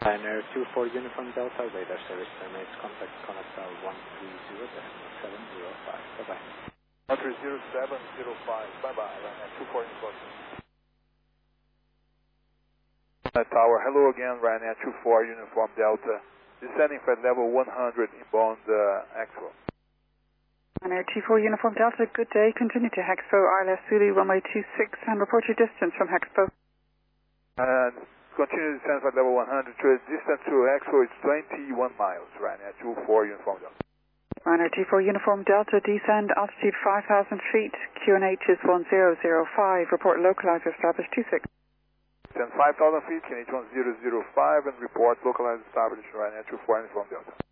Ryanair 24 Uniform Delta, radar service terminates, contact Conacel 130.75. Bye-bye. 130.705, bye-bye, Ryanair 24 Uniform. Tower, hello again, Ryanair 24 Uniform Delta, descending for level 100 inbound Expo. Ryanair 24 Uniform Delta, good day, continue to Hexpo, ILS Zulu, runway 26, and report your distance from Hexpo. Continue descent for level 100, distance to Expo is 21 miles, Ryanair 24 Uniform Delta. Ryanair 24 Uniform Delta, descend altitude 5,000 feet, QNH is 1005, report localizer established 26. Descend 5,000 feet, QNH 1005, and report localizer established, Ryanair 24 Uniform Delta.